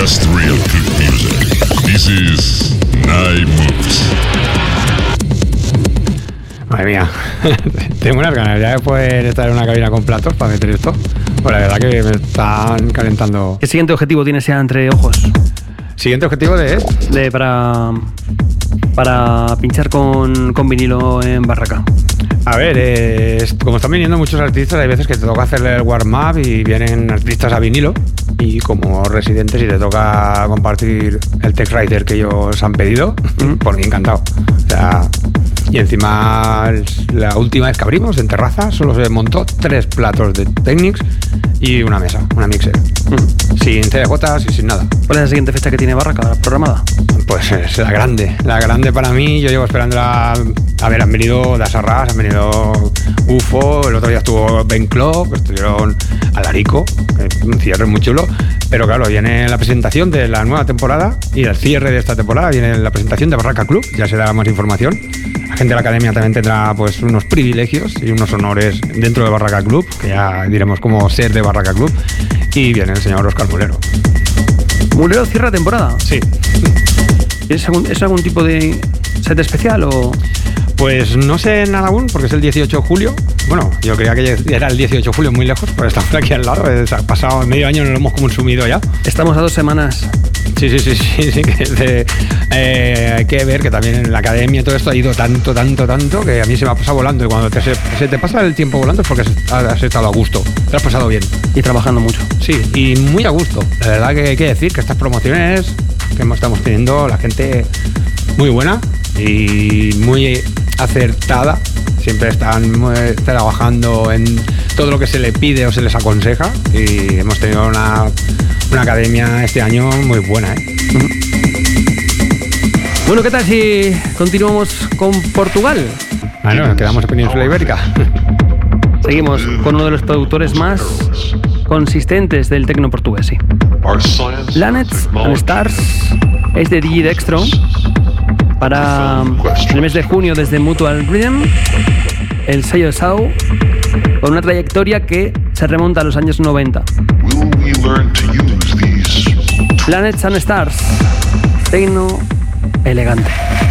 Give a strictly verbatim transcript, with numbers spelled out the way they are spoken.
history of good music. This is Night Moves. Madre mía, tengo unas ganas ya de poder estar en una cabina con platos para meter esto. Pues la verdad que me están calentando. ¿Qué siguiente objetivo tienes ya entre ojos? Siguiente objetivo de... de para, para pinchar con, con vinilo en Barraca. A ver, eh, como están viniendo muchos artistas, hay veces que te toca hacerle el warm-up y vienen artistas a vinilo. Y como residentes, si te toca compartir el tech writer que ellos han pedido, mm. por mí encantado. O sea, y encima, la última vez que abrimos en terraza, solo se montó tres platos de Technics y una mesa, una mixer. Mm. Sin C D J y sin nada. ¿Cuál es la siguiente fecha que tiene Barraca programada? Pues es la grande, la grande para mí. Yo llevo esperándola. A ver, han venido Das Arras, han venido U F O, el otro día estuvo Ben Club, estuvieron Alarico, un cierre muy chulo. Pero claro, viene la presentación de la nueva temporada y el cierre de esta temporada viene la presentación de Barraca Club, ya se dará más información. La gente de la academia también tendrá pues unos privilegios y unos honores dentro de Barraca Club, que ya diremos cómo ser de Barraca Club. Y viene el señor Óscar Mulero. ¿Mulero cierra temporada? Sí. ¿Es algún, ¿Es algún tipo de set especial o...? Pues no sé nada aún, porque es el dieciocho de julio. Bueno, yo creía que era el dieciocho de julio, muy lejos, pero estamos aquí al lado. Ha pasado medio año, no lo hemos consumido ya. Estamos a dos semanas. Sí, sí, sí, sí, sí que de, eh, hay que ver que también en la academia todo esto ha ido tanto, tanto, tanto, que a mí se me ha pasado volando. Y cuando te, se, se te pasa el tiempo volando es porque has estado a gusto, te has pasado bien. Y trabajando mucho. Sí, y muy a gusto. La verdad que hay que decir que estas promociones que estamos teniendo, la gente muy buena y muy acertada. Siempre están muy, trabajando en todo lo que se le pide o se les aconseja, y hemos tenido una, una academia este año muy buena, ¿eh? Bueno, ¿qué tal si continuamos con Portugal? Bueno, nos quedamos en Península Ibérica. Seguimos con uno de los productores más consistentes del tecno portugués, sí. Planets and Stars es de D J Dextro para el mes de junio desde Mutual Rhythm, el sello de Sau, con una trayectoria que se remonta a los años noventa. Planets and Stars, tecno elegante.